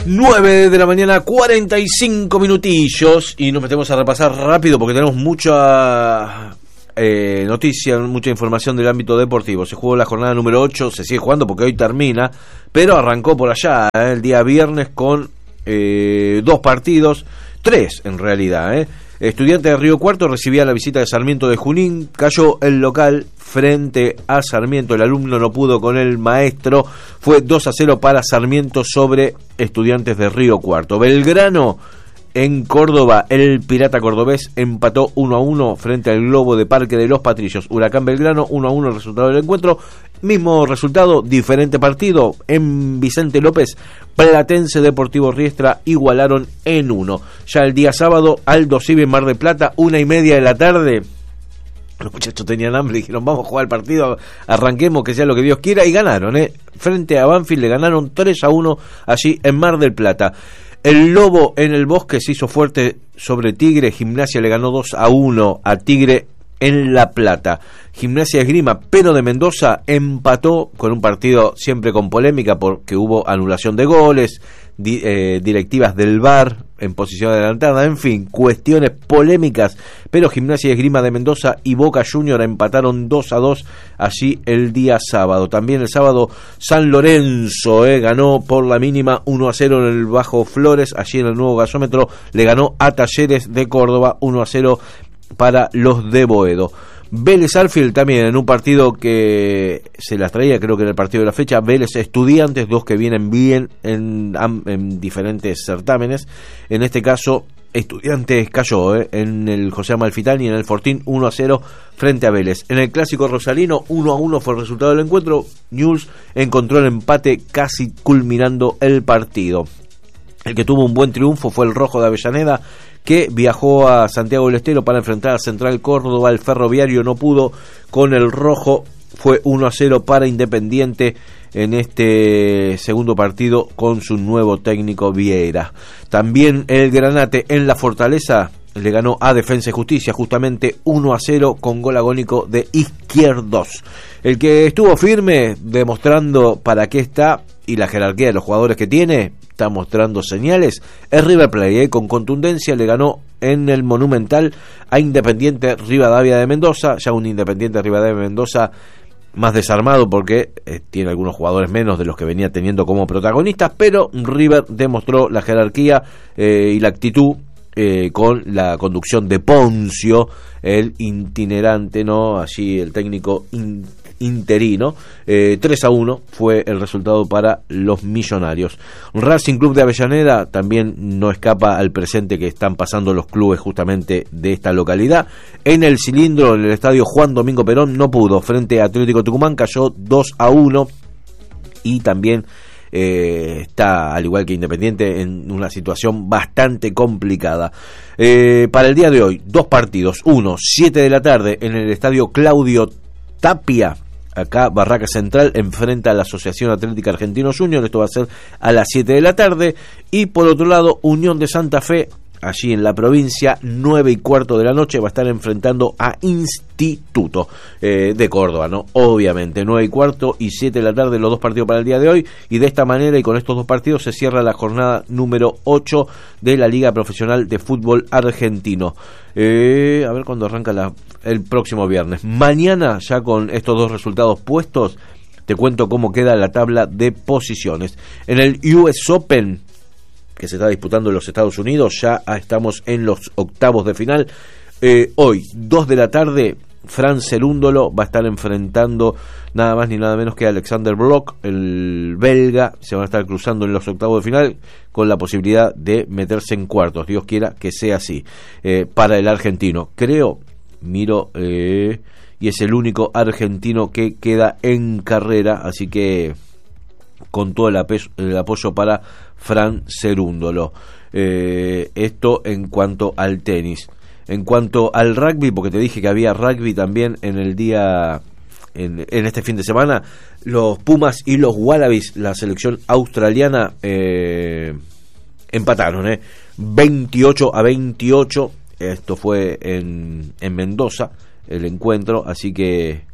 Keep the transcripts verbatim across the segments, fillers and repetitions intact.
nueve de la mañana, cuarenta y cinco minutillos, y nos metemos a repasar rápido porque tenemos mucha eh, noticia, mucha información del ámbito deportivo. Se jugó la jornada número ocho, se sigue jugando porque hoy termina, pero arrancó por allá eh, el día viernes con eh, dos partidos, tres en realidad. Eh. Estudiantes de Río Cuarto recibía la visita de Sarmiento de Junín, cayó el local frente a Sarmiento, el alumno no pudo con el maestro, fue dos a cero para Sarmiento sobre Estudiantes de Río Cuarto. Belgrano en Córdoba, el Pirata Cordobés empató uno a uno frente al Globo de Parque de los Patrillos. Huracán Belgrano, uno a uno el resultado del encuentro. Mismo resultado, diferente partido. En Vicente López, Platense Deportivo Riestra igualaron en uno. Ya el día sábado, Aldo Civi en Mar del Plata, una y media de la tarde. Los muchachos tenían hambre y dijeron, vamos a jugar el partido, arranquemos, que sea lo que Dios quiera, y ganaron, ¿eh? Frente a Banfield le ganaron tres a uno allí en Mar del Plata. El Lobo en el Bosque se hizo fuerte sobre Tigre, Gimnasia le ganó dos a uno a Tigre en La Plata. Gimnasia Esgrima, Pero de Mendoza empató con un partido siempre con polémica porque hubo anulación de goles, di, eh, directivas del V A R en posición adelantada, en fin, cuestiones polémicas, pero Gimnasia Esgrima de Mendoza y Boca Junior empataron dos a dos allí el día sábado. También el sábado San Lorenzo eh, ganó por la mínima uno a cero en el Bajo Flores, allí en el nuevo gasómetro le ganó a Talleres de Córdoba uno a cero para los de Boedo. Vélez Arfield también en un partido que se las traía, creo que en el partido de la fecha. Vélez Estudiantes, dos que vienen bien en, en diferentes certámenes. En este caso Estudiantes cayó eh, en el José Amalfitani, en el Fortín, uno a cero frente a Vélez. En el clásico rosalino, uno a uno fue el resultado del encuentro. Newell's encontró el empate casi culminando el partido. El que tuvo un buen triunfo fue el Rojo de Avellaneda, que viajó a Santiago del Estero para enfrentar a Central Córdoba. El Ferroviario no pudo con el Rojo, fue uno a cero para Independiente en este segundo partido con su nuevo técnico Vieira. También el Granate en la Fortaleza le ganó a Defensa y Justicia, justamente uno a cero con gol agónico de Izquierdos. El que estuvo firme, demostrando para qué está y la jerarquía de los jugadores que tiene, está mostrando señales, es River Plate, ¿eh? Con contundencia le ganó en el Monumental a Independiente Rivadavia de Mendoza, ya un Independiente Rivadavia de Mendoza más desarmado porque eh, tiene algunos jugadores menos de los que venía teniendo como protagonistas, pero River demostró la jerarquía eh, y la actitud eh, con la conducción de Poncio, el itinerante, ¿no? Allí el técnico in, interino. eh, tres a uno fue el resultado para los millonarios. Racing Club de Avellaneda también no escapa al presente que están pasando los clubes justamente de esta localidad. En el Cilindro, en el estadio Juan Domingo Perón, no pudo, frente a Atlético Tucumán cayó dos a uno, y también eh, está, al igual que Independiente, en una situación bastante complicada. Eh, para el día de hoy, dos partidos. Uno, siete de la tarde en el estadio Claudio Tapia. Acá Barraca Central enfrenta a la Asociación Atlética Argentino Junior, esto va a ser a las siete de la tarde. Y por otro lado, Unión de Santa Fe, allí en la provincia, nueve y cuarto de la noche, va a estar enfrentando a Instituto eh, de Córdoba, ¿no? Obviamente, nueve y cuarto y siete de la tarde, los dos partidos para el día de hoy, y de esta manera y con estos dos partidos se cierra la jornada número ocho de la Liga Profesional de Fútbol Argentino. Eh, a ver cuándo arranca la, el próximo viernes. Mañana, ya con estos dos resultados puestos, te cuento cómo queda la tabla de posiciones. En el U S Open, que se está disputando en los Estados Unidos, ya estamos en los octavos de final. Eh, hoy, dos de la tarde, Fran Cerúndolo va a estar enfrentando nada más ni nada menos que Alexander Bloch, el belga. Se van a estar cruzando en los octavos de final con la posibilidad de meterse en cuartos. Dios quiera que sea así eh, para el argentino. Creo, miro, eh, y es el único argentino que queda en carrera, así que con todo el, ape- el apoyo para Fran Cerúndolo. Eh, esto en cuanto al tenis. En cuanto al rugby, porque te dije que había rugby también en el día, en, en este fin de semana, los Pumas y los Wallabies, la selección australiana, eh, empataron, eh, veintiocho a veintiocho. Esto fue en, en Mendoza, el encuentro, así que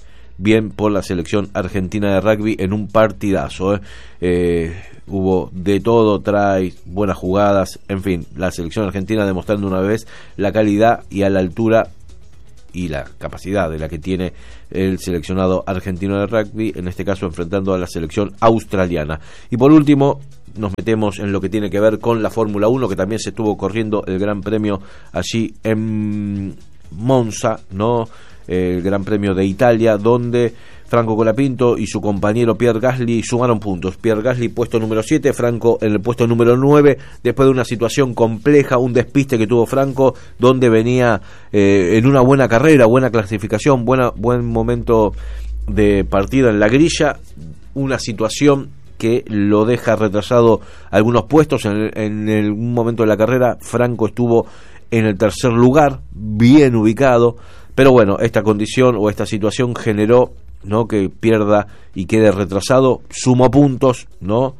bien por la selección argentina de rugby en un partidazo, ¿eh? Eh, hubo de todo, tries, buenas jugadas, en fin, la selección argentina demostrando una vez la calidad y a la altura y la capacidad de la que tiene el seleccionado argentino de rugby, en este caso enfrentando a la selección australiana. Y por último, nos metemos en lo que tiene que ver con la Fórmula uno, que también se estuvo corriendo el Gran Premio allí en Monza, ¿no? El Gran Premio de Italia, donde Franco Colapinto y su compañero Pierre Gasly sumaron puntos. Pierre Gasly puesto número siete, Franco en el puesto número nueve, después de una situación compleja, un despiste que tuvo Franco, donde venía eh, en una buena carrera, buena clasificación, buena, buen momento de partida en la grilla, una situación que lo deja retrasado algunos puestos. En, en algún momento de la carrera Franco estuvo en el tercer lugar, bien ubicado, pero bueno, esta condición o esta situación generó, ¿no?, que pierda y quede retrasado, sumó puntos, ¿no?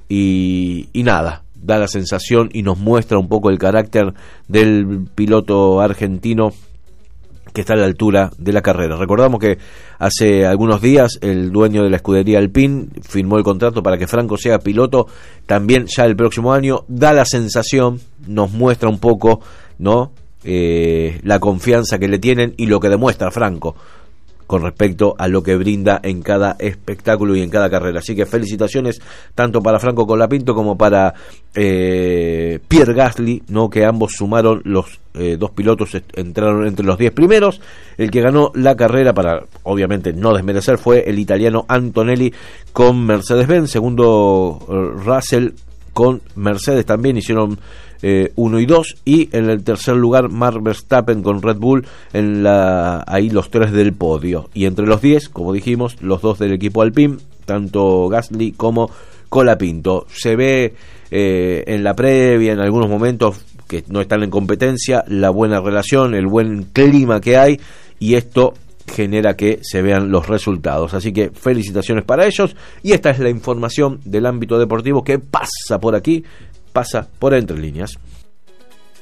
Y, y nada, da la sensación y nos muestra un poco el carácter del piloto argentino que está a la altura de la carrera. Recordamos que hace algunos días el dueño de la escudería Alpine firmó el contrato para que Franco sea piloto también ya el próximo año. Da la sensación, nos muestra un poco, ¿no?, eh, la confianza que le tienen y lo que demuestra Franco con respecto a lo que brinda en cada espectáculo y en cada carrera. Así que felicitaciones tanto para Franco Colapinto como para eh, Pierre Gasly, ¿no?, que ambos sumaron, los eh, dos pilotos entraron entre los diez primeros. El que ganó la carrera, para obviamente no desmerecer, fue el italiano Antonelli con Mercedes-Benz. Segundo, Russell con Mercedes, también hicieron Eh, uno y dos, y en el tercer lugar Max Verstappen con Red Bull, en la ahí los tres del podio, y entre los diez, como dijimos, los dos del equipo Alpine, tanto Gasly como Colapinto. Se ve eh, en la previa, en algunos momentos que no están en competencia, la buena relación, el buen clima que hay, y esto genera que se vean los resultados. Así que felicitaciones para ellos, y esta es la información del ámbito deportivo que pasa por aquí, pasa por Entre Líneas.